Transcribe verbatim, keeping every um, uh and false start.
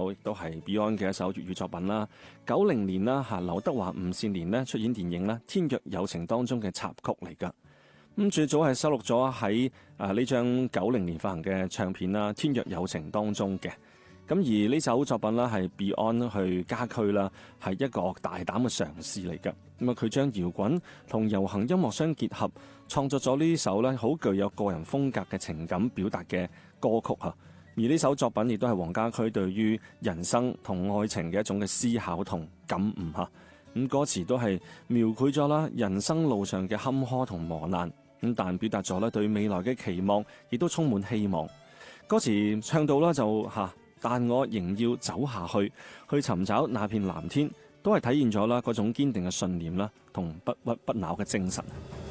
首亦都係 Beyond 嘅一首粵語作品啦。九零年啦嚇，劉德華、吳倩蓮呢出演電影啦《天若有情》當中嘅插曲嚟㗎。咁最早係收錄咗喺誒呢張九零年發行嘅唱片啦《天若有情》當中嘅。咁而呢首作品啦係 Beyond 去家駒啦，係一個大膽嘅嘗試嚟㗎。咁啊，佢將搖滾同流行音樂相結合，創作咗呢首咧好具有個人風格嘅情感表達嘅歌曲嚇。而呢首作品亦都係黃家駒對於人生同愛情嘅一種嘅思考同感悟嚇。咁歌詞都係描繪咗啦人生路上嘅坎坷同磨難，咁但表達咗咧對未來嘅期望，亦都充滿希望。歌詞唱到啦就嚇。但我仍要走下去，去尋找那片藍天，都係體現咗啦嗰種堅定嘅信念啦，同不屈不撓嘅精神。